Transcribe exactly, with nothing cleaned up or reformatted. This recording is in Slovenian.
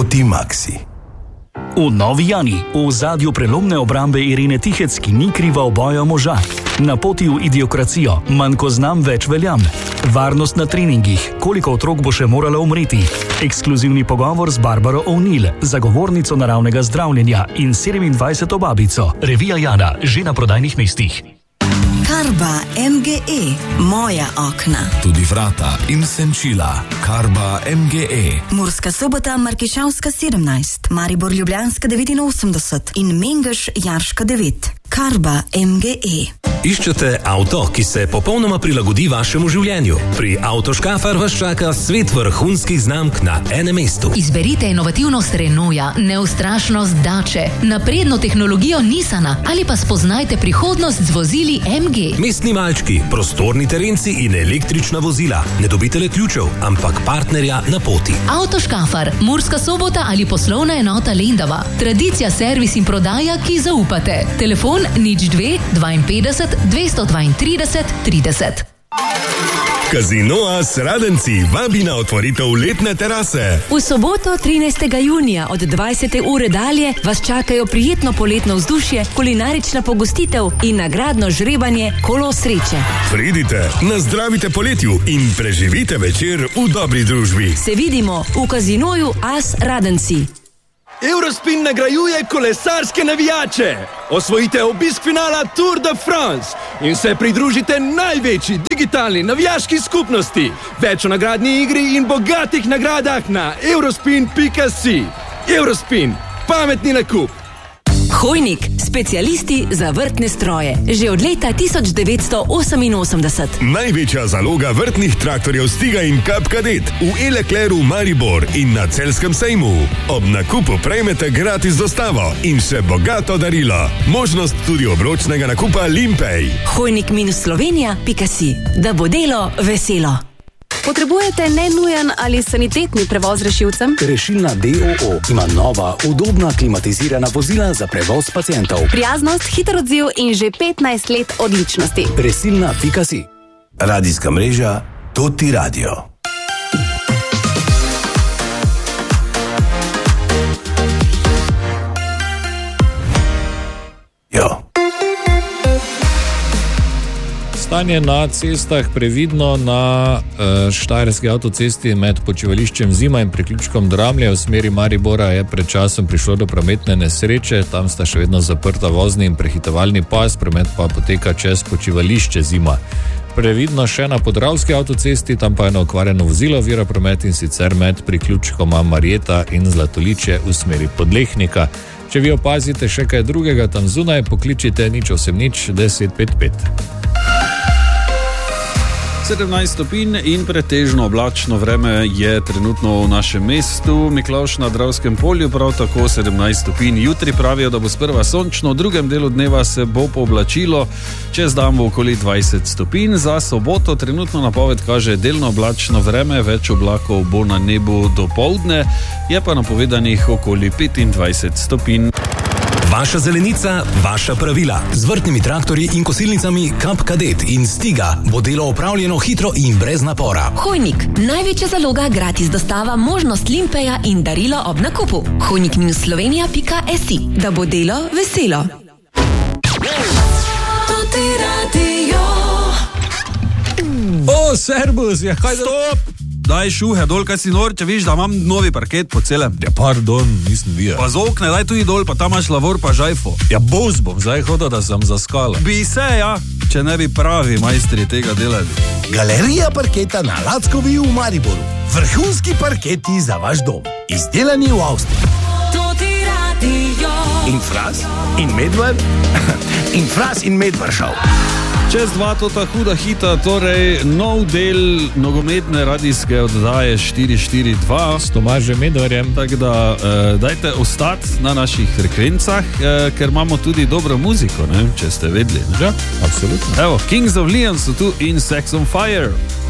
Toti Maxi. V Novi Jani, v ozadju prelomne obrambe Irene Tihec, ki ni kriva oboja moža. Na poti v idiokracijo, manj ko znam, več veljam. Varnost na treningih, koliko otrok bo še moralo umreti. Ekskluzivni pogovor z Barbaro O'Neill, zagovornico naravnega zdravljenja in sedemindvajseto babico. Revija Jana, že na prodajnih mestih. Karba M G E, moja okna. Tudi vrata in senčila. Karba M G E. Murska Sobota, Markišavska sedemnajst, Maribor Ljubljanska devetinosemdeset in Mengeš Jarška devet. Karba M G E. Iščete avto, ki se popolnoma prilagodi vašemu življenju? Pri Avtoškafar vas čaka svet vrhunskih znamk na enem mestu. Izberite inovativnost Renaulta, neustrašnost Dače, napredno tehnologijo Nissana ali pa spoznajte prihodnost z vozili M G. Mestni malčki, prostorni terenci in električna vozila. Ne dobite le ključev, ampak partnerja na poti. Avtoškafar, Murska Sobota ali poslovna enota Lendava. Tradicija, servis in prodaja, ki zaupate. Telefon nič dve dvainpetdeset dvesto dvaintrideset trideset. Casino As Radenci vabi na otvoritev letne terase. V soboto trinajstega junija od dvajsete ure dalje vas čakajo prijetno poletno vzdušje, kulinarična pogostitev in nagradno žrebanje Kolo sreče. Pridite, nazdravite poletju in preživite večer v dobri družbi. Se vidimo v Casinoju As Radenci. Eurospin nagrajuje kolesarske navijače. Osvojite obisk finala Tour de France in se pridružite največji digitalni navijaški skupnosti. Več o nagradni igri in bogatih nagradah na eurospin pika si. Eurospin, pametni nakup. Hojnik, specialisti za vrtne stroje. Že od leta tisoč devetsto oseminosemdeset. Največja zaloga vrtnih traktorjev Stiga in Cup Cadet v E-Leclercu Maribor in na Celjskem sejmu. Ob nakupu prejmete gratis dostavo in še bogato darilo. Možnost tudi obročnega nakupa Limpej. Hojnik minus Slovenija pika si. Da bo delo veselo. Potrebujete nenujen ali sanitetni prevoz rešilcem? Rešilna D O O ima nova, udobna, klimatizirana vozila za prevoz pacientov. Prijaznost, hiter odziv in že petnajst let odličnosti. Rešilna pika si. Radijska mreža Toti Radio. Jo. Stanje na cestah previdno na uh, Štajerski avtocesti med počivališčem Zima in priključkom Dramlje v smeri Maribora je pred časom prišlo do prometne nesreče. Tam sta še vedno zaprta vozni in prehitevalni pas, promet pa poteka čez počivališče Zima. Previdno še na Podravski avtocesti, tam pa je okvarjeno vozilo, ovira promet in sicer med priključkoma Marjeta in Zlatoličje v smeri Podlehnika. Če vi opazite še kaj drugega tam zunaj, pokličite nič osem nič deset pet pet. sedemnajst stopinj in pretežno oblačno vreme je trenutno v našem mestu. Miklavž na Dravskem polju prav tako sedemnajst stopinj. Jutri pravijo, da bo sprva sončno, v drugem delu dneva se bo pooblačilo, čez dan bo okoli dvajset stopinj. Za soboto trenutno napoved kaže delno oblačno vreme, več oblakov bo na nebu do poldne, je pa napovedanih okoli petindvajset stopinj. Vaša zelenica, vaša pravila. Z vrtnimi traktorji in kosilnicami Cup Cadet in Stiga bo delo opravljeno hitro in brez napora. Hojnik, največja zaloga, gratis dostava, možnost Limpeja in darilo ob nakupu. Hojnik minus Slovenija pika si. Da bo delo veselo. Toti Radio. O, servus, ja, kaj... Stop! Daj šuhe dol, kaj si nor, če viš, da imam novi parket po celem. Ja, pardon, nisem videl. Pa z okne, daj tudi dol, pa tam imaš lavor pa žajfo. Ja, boz bom zdaj hodil, da sem zaskala. Bi se, ja, če ne bi pravi majstri tega delali. Galerija parketa na Lackovi v Mariboru. Vrhunski parketi za vaš dom. Izdelani v Avstriji. Toti Radio. In Fras, in Medved, in Fras in Medvršav. Čez dva tota huda hita, torej nov del nogometne radijske oddaje štiri štiri dva s Tomažem Medvarjem. Tako da eh, dajte ostati na naših frekvencah, eh, ker imamo tudi dobro muziko, ne? Če ste vedeli. Ja, absolutno. Evo, Kings of Leon so tu in Sex on Fire.